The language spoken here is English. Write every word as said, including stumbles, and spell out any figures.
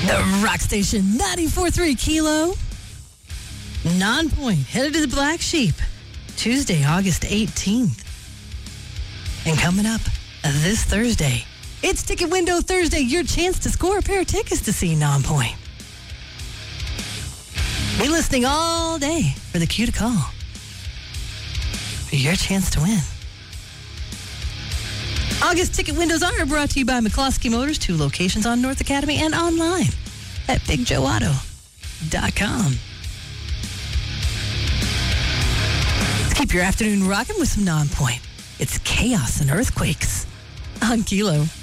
The Rock Station ninety-four point three Kilo. Non-point, headed to the Black Sheep. Tuesday, August eighteenth. And coming up this Thursday, it's Ticket Window Thursday. Your chance to score a pair of tickets to see Non-Point. Be listening all day for the cue to call. For your chance to win. August ticket windows are brought to you by McCloskey Motors, two locations on North Academy and online at big joe auto dot com. Let's keep your afternoon rocking with some Non-Point. It's chaos and earthquakes on Kilo.